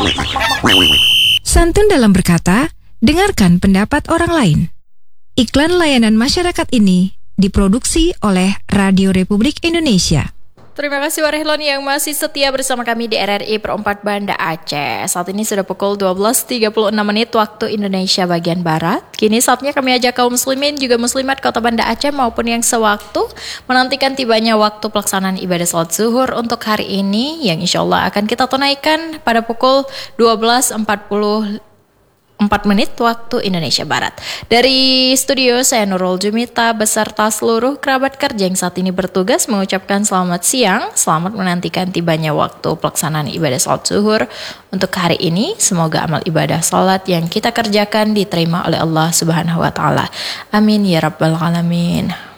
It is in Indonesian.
Santun dalam berkata, dengarkan pendapat orang lain. Iklan layanan masyarakat ini diproduksi oleh Radio Republik Indonesia. Terima kasih Warehlon yang masih setia bersama kami di RRI Per 4 Banda Aceh. Saat ini sudah pukul 12.36 waktu Indonesia bagian Barat. Kini saatnya kami ajak kaum muslimin juga muslimat Kota Banda Aceh maupun yang sewaktu menantikan tibanya waktu pelaksanaan ibadah salat zuhur untuk hari ini yang insya Allah akan kita tunaikan pada pukul 12.44 waktu Indonesia Barat. Dari studio saya Nurul Jumita beserta seluruh kerabat kerja yang saat ini bertugas mengucapkan selamat siang, selamat menantikan tibanya waktu pelaksanaan ibadah salat zuhur untuk hari ini. Semoga amal ibadah salat yang kita kerjakan diterima oleh Allah Subhanahu wa taala. Amin ya rabbal alamin.